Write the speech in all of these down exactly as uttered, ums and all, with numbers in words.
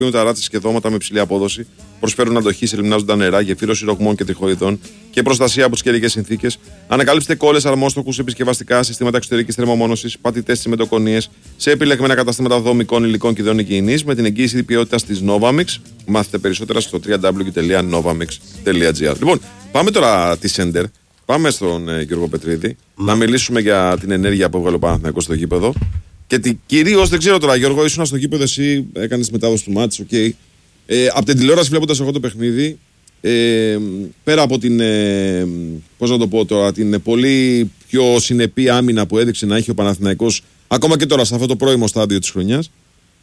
ταράτσες και δώματα με ψηλή απόδοση, προσφέρουν αντοχή σε λιμνάζοντα νερά, γεφύρωση ρογμών και τριχοειδών και προστασία από τις καιρικές συνθήκες. Ανακαλύψτε κόλλες, αρμόστοχους, επισκευαστικά, συστήματα εξωτερικής θερμομόνωσης, πατητές τσιμεντοκονίες σε επιλεγμένα καταστήματα δομικών υλικών και ειδών υγιεινής με την εγγύηση ποιότητας της Novamix. Μάθετε περισσότερα στο double-u double-u double-u τελεία novamix τελεία gr. Λοιπόν, πάμε τώρα τη Σέντερ. Πάμε στον ε, Γιώργο Πετρίδη mm. να μιλήσουμε για την ενέργεια που έβγαλε ο Παναθηναϊκός στο γήπεδο. Και κυρίως, δεν ξέρω τώρα, Γιώργο, ήσουν στο γήπεδο, εσύ έκανες μετάδοση του μάτς, οκ. Okay. Ε, από την τηλεόραση, βλέποντας εγώ το παιχνίδι, ε, πέρα από την, ε, πώς να το πω τώρα, την πολύ πιο συνεπή άμυνα που έδειξε να έχει ο Παναθηναϊκός, ακόμα και τώρα σε αυτό το πρώιμο στάδιο της χρονιάς,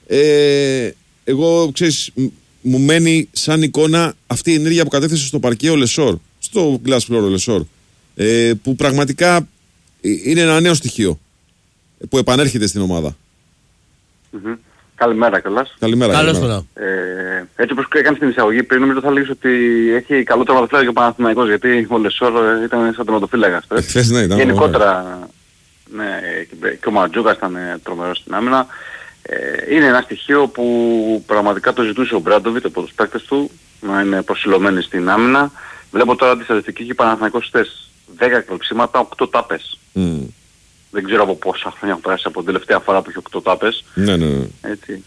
ε, εγώ, ξέρεις, μου μένει σαν εικόνα αυτή η ενέργεια που κατέθεσε στο παρκέ ο Λεσόρ, στο glass floor ο Λεσόρ, ε, που πραγματικά είναι ένα νέο στοιχείο που επανέρχεται στην ομάδα. Mm-hmm. Καλημέρα κιόλας. Καλημέρα. Καλώς καλημέρα. Ε, έτσι όπως έκανες την εισαγωγή πριν, νομίζω θα λέγεις ότι έχει καλό τερματοφύλακα και ο Παναθηναϊκός, γιατί ο Λεσόρ ήταν σαν τερματοφύλακας. Εχθές ναι, ήταν. Γενικότερα, ναι, και ο Ματζούκας ήταν τρομερός στην άμυνα. Ε, είναι ένα στοιχείο που πραγματικά το ζητούσε ο Μπράντοβιτ από τους παίκτες του, να είναι προσιλωμένοι στην άμυνα. Βλέπω τώρα τη στατιστική και ο Παναθηναϊκός στις δέκα κλωψίματα, οκτώ τάπες. Mm. Δεν ξέρω από πόσα χρόνια έχω περάσει από την τελευταία φορά που είχε οκτώ τάπες. Ναι, ναι, ναι. Έτσι.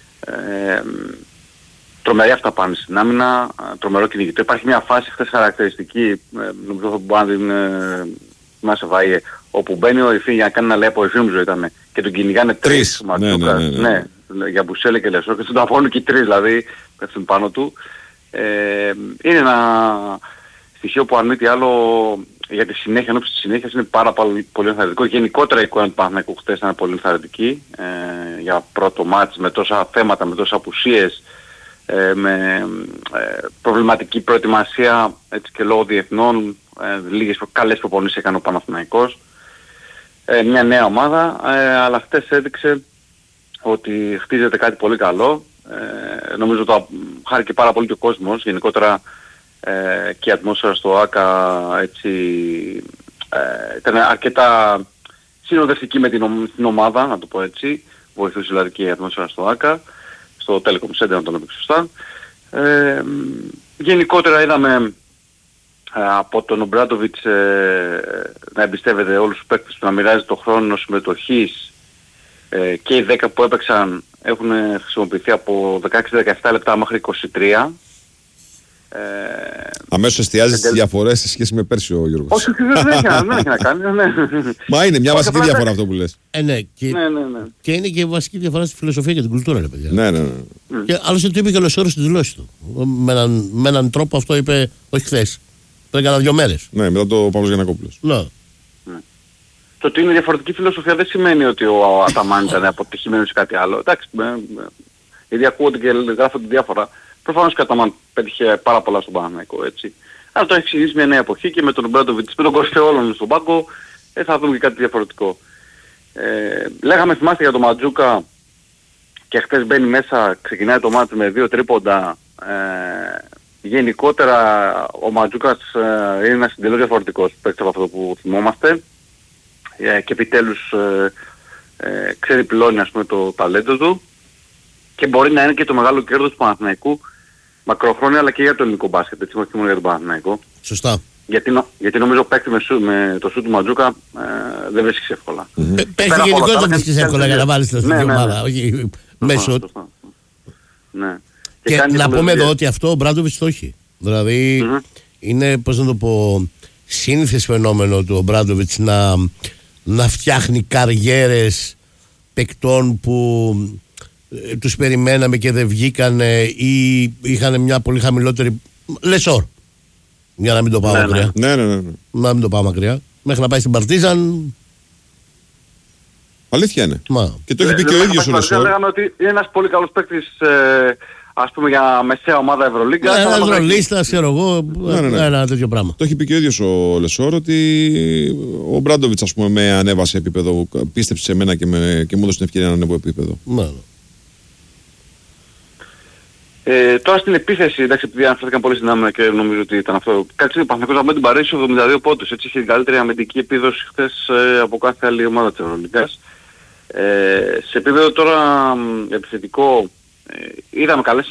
Ε, τρομερή αυτά πάνε στην άμυνα, τρομερό κυνηγητό. Υπάρχει μια φάση χθες χαρακτηριστική, ε, νομίζω θα μπορεί να την ε, θυμάσαι Βάιε, όπου μπαίνει ο Ιφή για να κάνει ένα λέπο, ο Ιφή νομίζω ήταν, και τον κυνηγάνε τρεις. Ναι, ναι, ναι, ναι. ναι, για Μπουσέλε και Λεσό, και στον ταφώνουν και οι τρεις, δηλαδή πέφτουν πάνω του. Ε, είναι ένα στοιχείο που αν μη τι άλλο για τη συνέχεια, ενώ στη συνέχεια είναι πάρα πολύ, πολύ ενθαρρυντικό. Γενικότερα η εικόνα του Παναθηναϊκού χτες ήταν πολύ ενθαρρυντική ε, για πρώτο μάτς, με τόσα θέματα, με τόσas απουσίες, ε, με ε, προβληματική προετοιμασία, έτσι και λόγω διεθνών, ε, λίγες καλές προπονήσεις έκανε ο Παναθηναϊκός. Ε, μια νέα ομάδα, ε, αλλά χτες έδειξε ότι χτίζεται κάτι πολύ καλό. Ε, νομίζω το χάρηκε πάρα πολύ και ο κόσμος, γενικότερα ε, και η ατμόσφαιρα στο ΆΚΑ έτσι, ε, ήταν αρκετά συνοδευτική με την, την ομάδα, να το πω έτσι, βοηθούσε δηλαδή και η ατμόσφαιρα στο ΆΚΑ, στο Telecom Center να τον έπαιξε σωστά. Ε, γενικότερα είδαμε ε, από τον Ομπράντοβιτς ε, να εμπιστεύεται όλους τους παίκτες του, να μοιράζει το χρόνο συμμετοχής ε, και οι δέκα που έπαιξαν έχουν χρησιμοποιηθεί από δεκαέξι δεκαεπτά λεπτά μέχρι είκοσι τρία. Ε, Αμέσως εστιάζει στις διαφορές σε σχέση με πέρσι ο Γιώργος. Όχι, δεν έχει να κάνει. Ναι. Μα είναι μια βασική διαφορά αυτό που λες. Ε, ναι, και, ναι, ναι, ναι. και είναι και βασική διαφορά στη φιλοσοφία και την κουλτούρα, ρε παιδιά. Ναι, ναι, ναι. Mm. Και άλλωστε το είπε και ο Λεσόρος στη δηλώση του. Με έναν, με έναν τρόπο αυτό είπε, όχι χθες. Το έκανα δύο μέρες. Ναι, μετά το Παύλος Γιαννακόπουλος. Ναι. ναι. Το ότι είναι διαφορετική φιλοσοφία δεν σημαίνει ότι ο Αταμάν ήταν αποτυχημένος ή κάτι άλλο. Εντάξει, γιατί ακούγονται και γράφονται διάφορα. Προφανώς και ο Αταμάν πέτυχε πάρα πολλά στον Παναθηναϊκό, έτσι. Αλλά το έχει ξεκινήσει μια νέα εποχή και με τον Μπράντοβιτς, με τον κορυφαίο όλων στον πάγκο, ε, θα δούμε και κάτι διαφορετικό. Ε, λέγαμε, θυμάστε για τον Ματζούκα, και χθες μπαίνει μέσα, ξεκινάει το μάτι με δύο τρίποντα. Ε, γενικότερα ο Ματζούκας ε, είναι ένας εντελώς διαφορετικός παίκτης από αυτό που θυμόμαστε. Ε, και επιτέλους ε, ε, ξέρει πλώνει, ας πούμε, το ταλέντο του. Και μπορεί να είναι και το μεγάλο κέρδος του Παναθηναϊκού μακροχρόνια, αλλά και για το ελληνικό μπάσκετ, έτσι, όχι μόνο για τον Παναθηναϊκό. Σωστά. Γιατί, με, νομίζω παίκτη με, με το σου του Ματζούκα ε, δεν βρίσκεις εύκολα. Mm-hmm. Παίχτη γενικώς δεν βρίσκεις εύκολα για να βάλεις την εθνική ομάδα, όχι μέσω. Ναι. Και, και να πούμε εδώ ότι αυτό ο Μπράντοβιτς το έχει. Δηλαδή mm-hmm. είναι, πώς να το πω, σύνηθες φαινόμενο του ο Μπράντοβιτς να, να φτιάχνει καριέρες παικτών που ε, τους περιμέναμε και δεν βγήκανε ή είχαν μια πολύ χαμηλότερη. Λεσόρ. Για να μην το πάω ναι, μακριά. Ναι, ναι, ναι, ναι. Να μην το πάω μακριά. Μέχρι να πάει στην Παρτίζαν. Αλήθεια είναι. Μα. Και το έχει πει και ο ίδιος ο Λεσόρ. Λέγαμε ότι είναι ένας πολύ καλός παίκτης, ε, ας πούμε, για μεσαία ομάδα Ευρωλίγκα. Ναι, Ευρωλίστα, ξέρω εγώ, ναι, ναι, ναι. ένα τέτοιο πράγμα. Το έχει πει και ο ίδιος ο Λεσόρ ότι ο Μπράντοβιτς, ας πούμε, με ανέβασε επίπεδο, πίστεψε σε μένα και, με, και μου έδωσε την ευκαιρία να ανέβω επίπεδο. Ναι, ναι. Ε, τώρα στην επίθεση, εντάξει, επειδή αναφέρθηκαν πολύ στην άμυνα και νομίζω ότι ήταν αυτό. Κάτσε ο Παναθηναϊκός να την παρέσει εβδομήντα δύο πόντους. Έτσι είχε την καλύτερη αμυντική επίδοση χθες ε, από κάθε άλλη ομάδα της Ευρωλίγκας. Ε, σε επίπεδο τώρα επιθετικό Ε, είδαμε καλές